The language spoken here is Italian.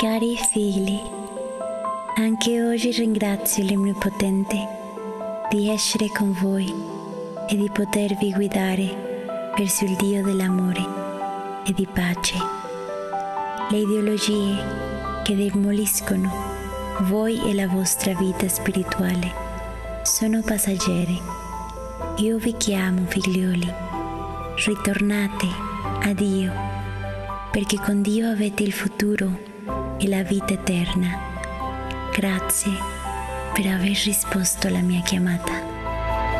Cari figli, anche oggi ringrazio l'Onnipotente di essere con voi e di potervi guidare verso il Dio dell'amore e di pace. Le ideologie che demoliscono voi e la vostra vita spirituale sono passeggere. Io vi chiamo, figlioli, ritornate a Dio, perché con Dio avete il futuro e la vita eterna. Grazie per aver risposto alla mia chiamata.